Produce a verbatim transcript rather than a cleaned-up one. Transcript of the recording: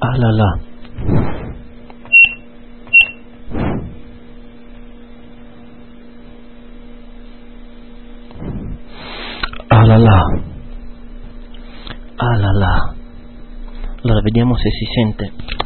Ah là là. Ah là là. Ah là là. Allora vediamo se si sente.